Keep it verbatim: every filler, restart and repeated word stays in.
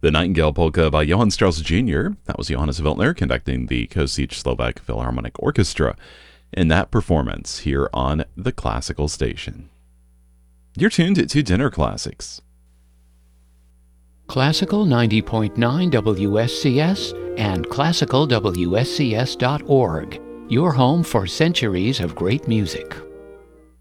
The Nightingale Polka by Johann Strauss Junior That was Johannes Wiltner conducting the Kosice Slovak Philharmonic Orchestra in that performance here on the Classical Station. You're tuned to Dinner Classics. Classical ninety point nine W S C S and classical W S C S dot org, your home for centuries of great music.